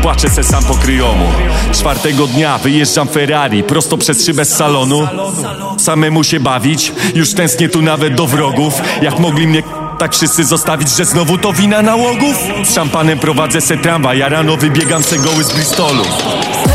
Płaczę se sam po kryjomu. Czwartego dnia wyjeżdżam Ferrari prosto przez szybę z salonu. Samemu się bawić, już tęsknię tu nawet do wrogów. Jak mogli mnie tak wszyscy zostawić, że znowu to wina nałogów? Z szampanem prowadzę se tramwaj, ja rano wybiegam se goły z Bristolu.